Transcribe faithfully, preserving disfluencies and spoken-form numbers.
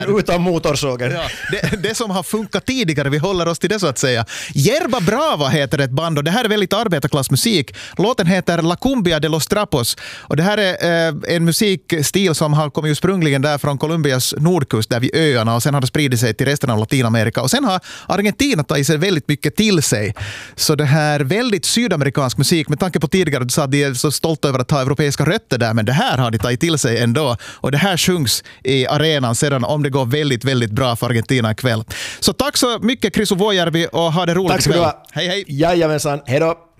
Utan motorsågen. Ja, det, det som har funkat tidigare, vi håller oss till det så att säga. Yerba Brava heter ett band och det här är väldigt arbetarklassmusik. Låten heter La Cumbia de los Trapos och det här är eh, en musikstil som har kommit ursprungligen där från Colombias nordkust där vid öarna och sen har det spridit sig till resten av Latinamerika och sen har Argentina tagit sig väldigt mycket till sig. Så det här väldigt sydamerikansk musik, med tanke på tidigare du sa att de är så stolta över att ha europeiska rötter där, men det här har de tagit till sig ändå och det här sjungs i arenan sedan om det går väldigt, väldigt bra för Argentina ikväll. Så tack så mycket Krisu Vuojärvi och ha det roligt. Tack ska du ha. Hej hej. Jajamensan, hej då.